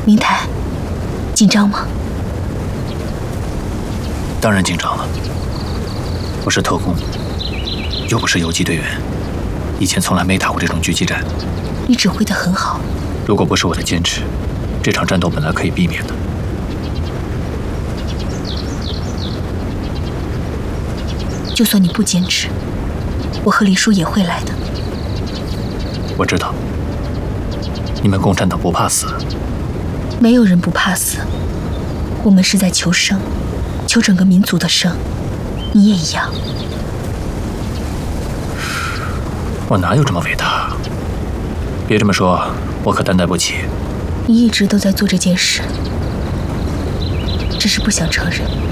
明台，紧张吗？ 当然紧张了。我是特工，又不是游击队员，以前从来没打过这种狙击战。 你指挥得很好。 如果不是我的坚持，这场战斗本来可以避免的。 就算你不坚持，我和黎叔也会来的。 我知道，你们共产党不怕死。 没有人不怕死，我们是在求生，求整个民族的生。你也一样。 我哪有这么伟大？别这么说，我可担待不起。 你一直都在做这件事，只是不想承认。